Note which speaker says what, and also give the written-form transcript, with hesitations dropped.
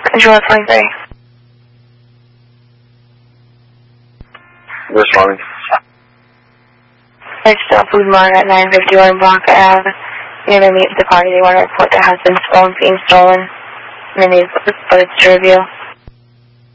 Speaker 1: Control 23.
Speaker 2: Responding.
Speaker 1: It's still Food Mart at 951 Blanca Ave. You're going to meet with the party. They want to report their husband's phone being stolen. And they need footage to review.